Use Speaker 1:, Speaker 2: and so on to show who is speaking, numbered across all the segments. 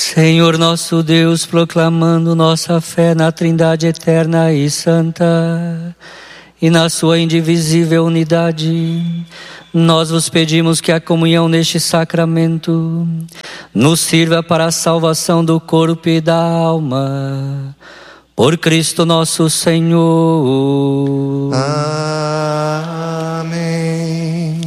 Speaker 1: Senhor nosso Deus, proclamando nossa fé na Trindade eterna e santa e na sua indivisível unidade, nós vos pedimos que a comunhão neste sacramento nos sirva para a salvação do corpo e da alma. Por Cristo nosso Senhor.
Speaker 2: Amém.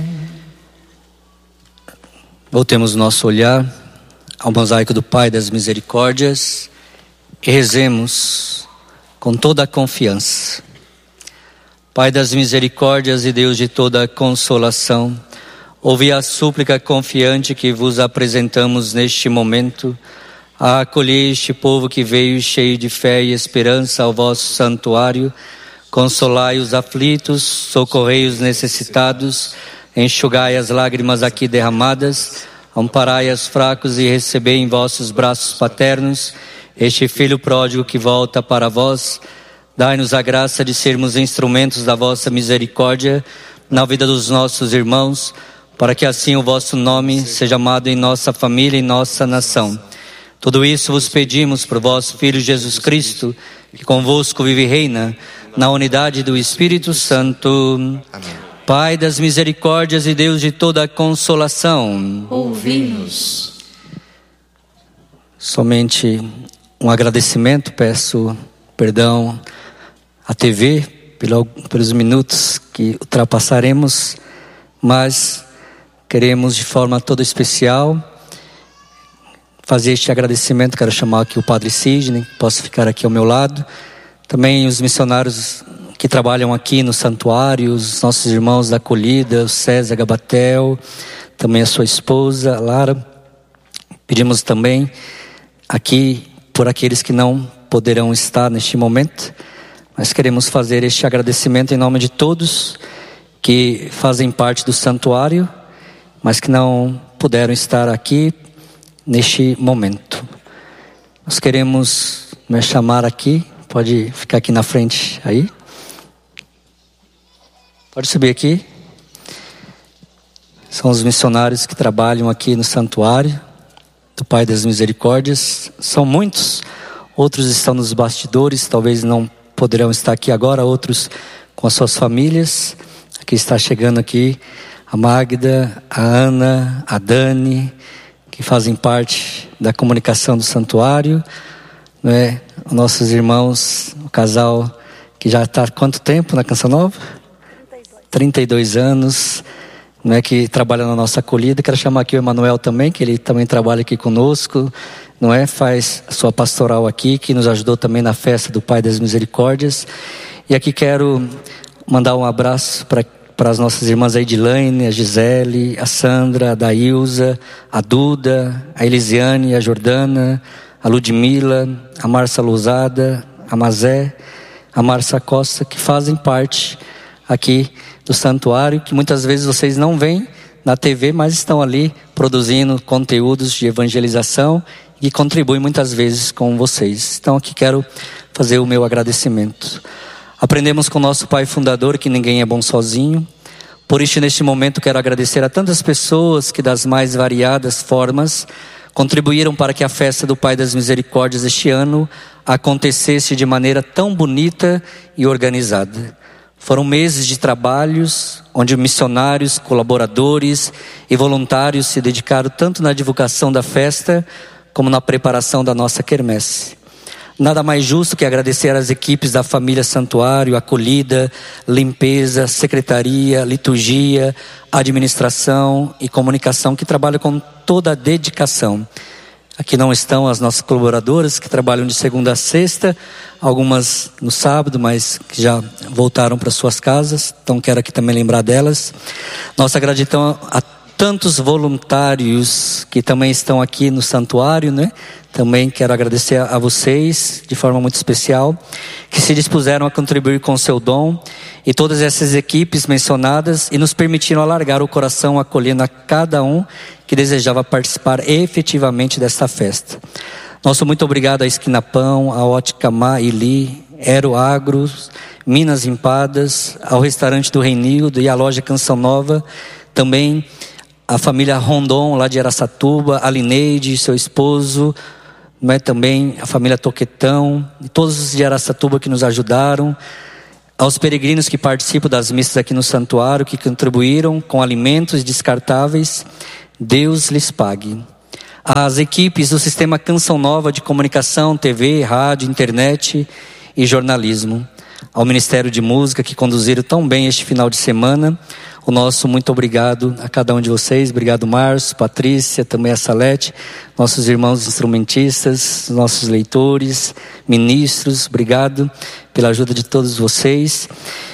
Speaker 1: Voltemos nosso olhar ao mosaico do Pai das Misericórdias e rezemos com toda a confiança. Pai das misericórdias e Deus de toda a consolação, ouvi a súplica confiante que vos apresentamos neste momento, a acolher este povo que veio cheio de fé e esperança ao vosso santuário. Consolai os aflitos, socorrei os necessitados, enxugai as lágrimas aqui derramadas, amparai os fracos e recebei em vossos braços paternos este filho pródigo que volta para vós. Dai-nos a graça de sermos instrumentos da vossa misericórdia na vida dos nossos irmãos, para que assim o vosso nome seja amado em nossa família e nossa nação. Tudo isso vos pedimos por vosso Filho Jesus Cristo, que convosco vive e reina na unidade do Espírito Santo.
Speaker 2: Amém.
Speaker 1: Pai das misericórdias e Deus de toda a consolação,
Speaker 3: ouvi-nos.
Speaker 1: Somente um agradecimento, peço perdão à TV pelos minutos que ultrapassaremos, mas queremos de forma toda especial fazer este agradecimento. Quero chamar aqui o Padre Sidney, que possa ficar aqui ao meu lado. Também os missionários que trabalham aqui no santuário, os nossos irmãos da acolhida, o César Gabatel, também a sua esposa, Lara. Pedimos também aqui por aqueles que não poderão estar neste momento, mas queremos fazer este agradecimento em nome de todos que fazem parte do santuário, mas que não puderam estar aqui neste momento. Nós queremos me chamar aqui, pode ficar aqui na frente aí. Pode subir aqui. São os missionários que trabalham aqui no santuário do Pai das Misericórdias. São muitos, outros estão nos bastidores, talvez não poderão estar aqui agora, outros com as suas famílias. Aqui está chegando aqui a Magda, a Ana, a Dani, que fazem parte da comunicação do santuário, né? Os nossos irmãos, o casal que já está há quanto tempo na Canção Nova? 32 anos, né, que trabalha na nossa acolhida. Quero chamar aqui o Emanuel também, que ele também trabalha aqui conosco, não é? Faz a sua pastoral aqui, que nos ajudou também na festa do Pai das Misericórdias. E aqui quero mandar um abraço para as nossas irmãs, a Edilane, a Gisele, a Sandra, a Dailza, a Duda, a Elisiane, a Jordana, a Ludmila, a Marcia Lousada, a Mazé, a Marcia Costa, que fazem parte aqui do santuário, que muitas vezes vocês não veem na TV, mas estão ali produzindo conteúdos de evangelização e contribuem muitas vezes com vocês. Então aqui quero fazer o meu agradecimento. Aprendemos com o nosso Pai Fundador que ninguém é bom sozinho. Por isso, neste momento, quero agradecer a tantas pessoas que das mais variadas formas contribuíram para que a festa do Pai das Misericórdias este ano acontecesse de maneira tão bonita e organizada. Foram meses de trabalhos, onde missionários, colaboradores e voluntários se dedicaram tanto na divulgação da festa, como na preparação da nossa quermesse. Nada mais justo que agradecer às equipes da família Santuário, acolhida, limpeza, secretaria, liturgia, administração e comunicação, que trabalham com toda a dedicação. Aqui não estão as nossas colaboradoras, que trabalham de segunda a sexta, algumas no sábado, mas que já voltaram para suas casas, então quero aqui também lembrar delas. Nossa gratidão a tantos voluntários que também estão aqui no santuário, né? Também quero agradecer a vocês de forma muito especial, que se dispuseram a contribuir com o seu dom, e todas essas equipes mencionadas, e nos permitiram alargar o coração, acolhendo a cada um que desejava participar efetivamente desta festa. Nosso muito obrigado à Esquina Pão, à Ótica Má e Li, Aero Agros, Minas Empadas, ao restaurante do Reinildo e à loja Canção Nova, também a família Rondon lá de Araçatuba, a Lineide, seu esposo, não é também a família Toquetão, e todos os de Araçatuba que nos ajudaram, aos peregrinos que participam das missas aqui no santuário, que contribuíram com alimentos descartáveis, Deus lhes pague. Às equipes do Sistema Canção Nova de Comunicação, TV, rádio, internet e jornalismo, ao Ministério de Música que conduziram tão bem este final de semana, o nosso muito obrigado a cada um de vocês. Obrigado, Márcio, Patrícia, também a Salete, nossos irmãos instrumentistas, nossos leitores, ministros, obrigado pela ajuda de todos vocês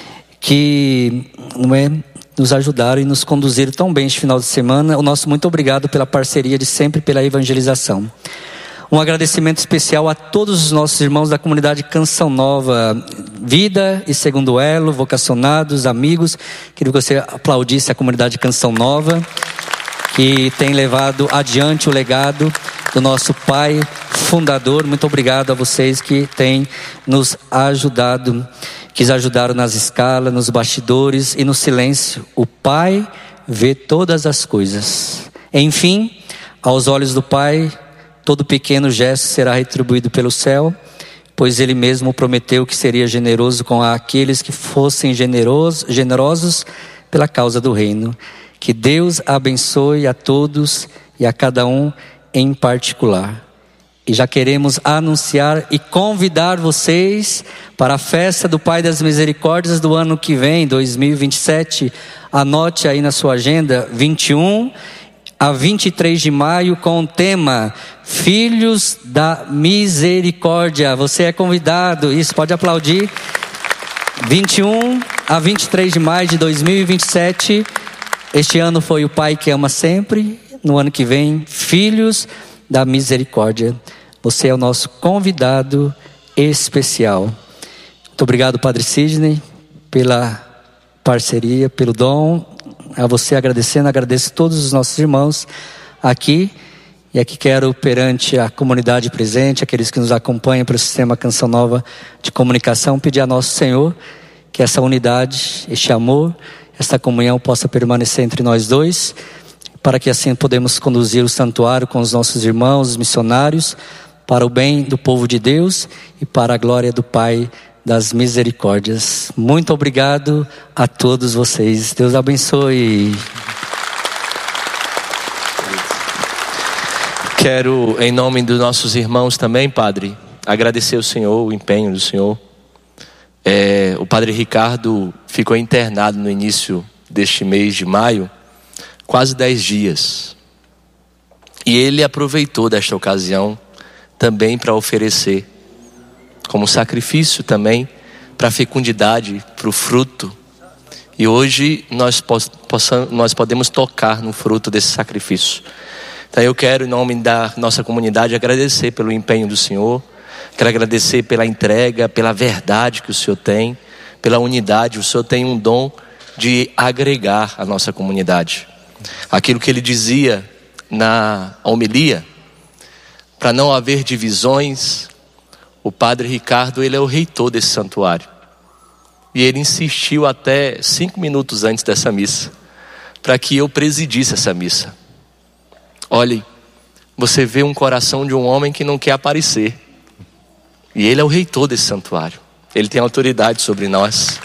Speaker 1: que nos ajudaram e nos conduziram tão bem este final de semana. O nosso muito obrigado pela parceria de sempre, pela evangelização. Um agradecimento especial a todos os nossos irmãos da comunidade Canção Nova, Vida e Segundo Elo, vocacionados, amigos. Queria que você aplaudisse a comunidade Canção Nova, que tem levado adiante o legado do nosso pai fundador. Muito obrigado a vocês que têm nos ajudado, que ajudaram nas escalas, nos bastidores e no silêncio. O Pai vê todas as coisas. Enfim, aos olhos do Pai, todo pequeno gesto será retribuído pelo céu, pois Ele mesmo prometeu que seria generoso com aqueles que fossem generosos pela causa do reino. Que Deus abençoe a todos e a cada um em particular. E já queremos anunciar e convidar vocês para a festa do Pai das Misericórdias do ano que vem, 2027. Anote aí na sua agenda, 21 a 23 de maio, com o tema Filhos da Misericórdia. Você é convidado, isso, pode aplaudir. 21 a 23 de maio de 2027. Este ano foi o Pai que ama sempre. No ano que vem, Filhos da Misericórdia. Você é o nosso convidado especial. Muito obrigado, Padre Sidney, pela parceria, pelo dom. A você agradeço todos os nossos irmãos aqui. E aqui quero, perante a comunidade presente, aqueles que nos acompanham pelo Sistema Canção Nova de Comunicação, pedir a nosso Senhor que essa unidade, este amor, esta comunhão possa permanecer entre nós dois, para que assim podemos conduzir o santuário com os nossos irmãos, os missionários, para o bem do povo de Deus e para a glória do Pai das Misericórdias. Muito obrigado a todos vocês. Deus abençoe.
Speaker 2: Quero, em nome dos nossos irmãos também, Padre, agradecer ao Senhor, o empenho do Senhor. O Padre Ricardo ficou internado no início deste mês de maio, quase 10 dias. E ele aproveitou desta ocasião também para oferecer como sacrifício também para a fecundidade, para o fruto. E hoje nós podemos tocar no fruto desse sacrifício. Então eu quero, em nome da nossa comunidade, agradecer pelo empenho do Senhor. Quero agradecer pela entrega, pela verdade que o Senhor tem, pela unidade. O Senhor tem um dom de agregar a nossa comunidade. Aquilo que ele dizia na homilia, para não haver divisões. O Padre Ricardo, ele é o reitor desse santuário. E ele insistiu até 5 minutos antes dessa missa, para que eu presidisse essa missa. Olhe, você vê um coração de um homem que não quer aparecer. E ele é o reitor desse santuário. Ele tem autoridade sobre nós.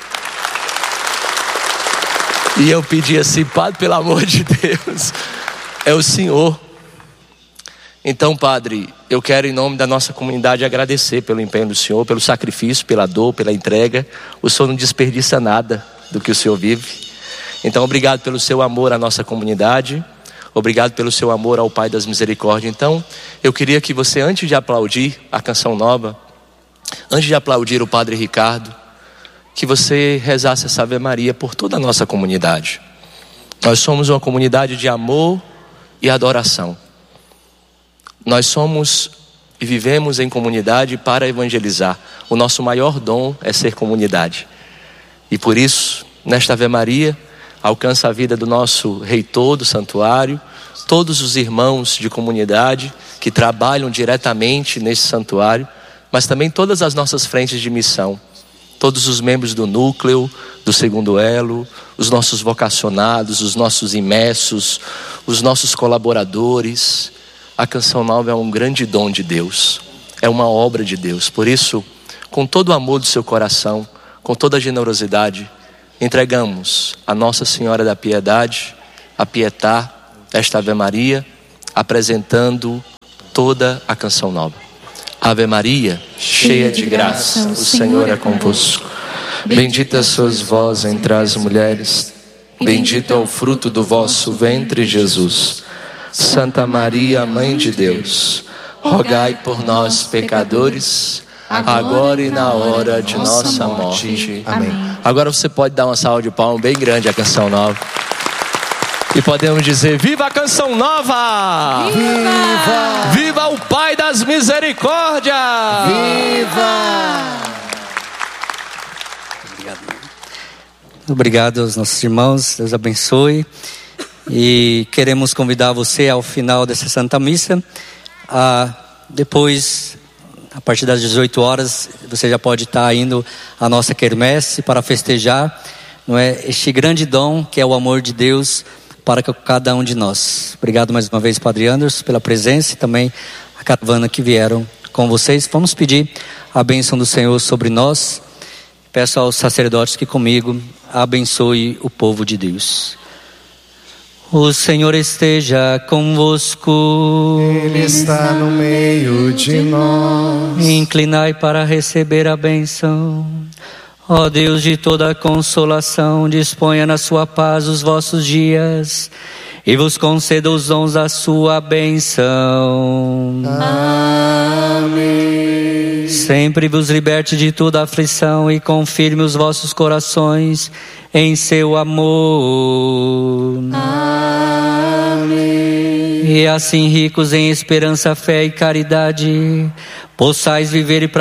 Speaker 2: E eu pedi assim, Padre, pelo amor de Deus, é o Senhor. Então, Padre, eu quero, em nome da nossa comunidade, agradecer pelo empenho do Senhor, pelo sacrifício, pela dor, pela entrega. O Senhor não desperdiça nada do que o Senhor vive. Então, obrigado pelo seu amor à nossa comunidade. Obrigado pelo seu amor ao Pai das Misericórdias. Então, eu queria que você, antes de aplaudir a Canção Nova, antes de aplaudir o Padre Ricardo, que você rezasse essa Ave Maria por toda a nossa comunidade. Nós somos uma comunidade de amor e adoração. Nós somos e vivemos em comunidade para evangelizar. O nosso maior dom é ser comunidade. E por isso, nesta Ave Maria, alcança a vida do nosso reitor do santuário, todos os irmãos de comunidade que trabalham diretamente nesse santuário, mas também todas as nossas frentes de missão, todos os membros do núcleo, do Segundo Elo, os nossos vocacionados, os nossos imersos, os nossos colaboradores, A Canção Nova é um grande dom de Deus, é uma obra de Deus. Por isso, com todo o amor do seu coração, com toda a generosidade, entregamos a Nossa Senhora da Piedade, a Pietá, esta Ave Maria, apresentando toda a Canção Nova. Ave Maria, cheia de graça, o Senhor é convosco. Bendita sois vós entre as mulheres, bendito é o fruto do vosso ventre, Jesus. Santa Maria, Mãe de Deus, rogai por nós, pecadores, agora e na hora de nossa morte. Amém. Agora você pode dar uma salva de palmas bem grande à Canção Nova. E podemos dizer: viva a Canção Nova!
Speaker 3: Viva!
Speaker 2: Viva o Pai das Misericórdias!
Speaker 3: Viva!
Speaker 1: Obrigado aos nossos irmãos, Deus abençoe. E queremos convidar você ao final dessa Santa Missa. Depois, a partir das 18 horas, você já pode estar indo à nossa quermesse para festejar, não é, este grande dom que é o amor de Deus para cada um de nós. Obrigado mais uma vez, Padre Anderson, pela presença e também a caravana que vieram com vocês. Vamos pedir a bênção do Senhor sobre nós. Peço aos sacerdotes que comigo abençoe o povo de Deus. O Senhor esteja convosco.
Speaker 3: Ele está no meio de nós.
Speaker 1: Inclinai para receber a bênção. Ó Deus de toda a consolação, disponha na sua paz os vossos dias e vos conceda os dons da sua bênção.
Speaker 3: Amém.
Speaker 1: Sempre vos liberte de toda aflição e confirme os vossos corações em seu amor.
Speaker 3: Amém.
Speaker 1: E assim, ricos em esperança, fé e caridade, possais viver e